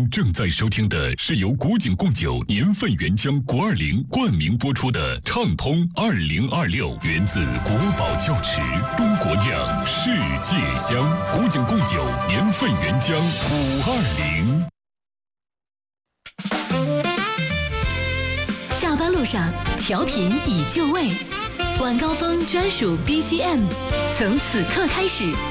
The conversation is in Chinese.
您正在收听的是由古井贡酒年份原浆国20冠名播出的畅通2026，源自国宝窖池，中国酿，世界香。古井贡酒年份原浆520。 下班路上，调频已就位，晚高峰专属 BGM，从此刻开始